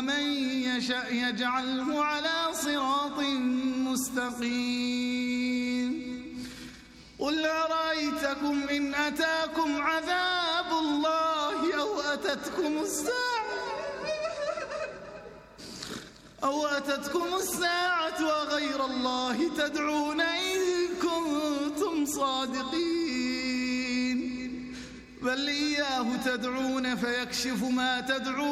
ومن يشأ يجعله على صراط مستقيم قل أرأيتكم إن أتاكم عذاب الله أو أتتكم الساعة وغير الله تدعون إن كنتم صادقين بل إياه تدعون فيكشف ما تدعون